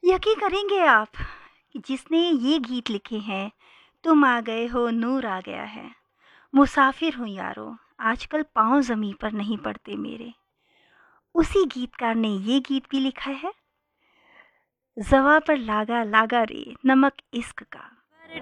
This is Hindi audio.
यकीन करेंगे आप कि जिसने ये गीत लिखे हैं, तुम आ गए हो नूर आ गया है, मुसाफिर हूँ यारो आजकल पाँव ज़मीं पर नहीं पड़ते मेरे, उसी गीतकार ने ये गीत भी लिखा है, ज़वा पर लागा लागा रे नमक इश्क का।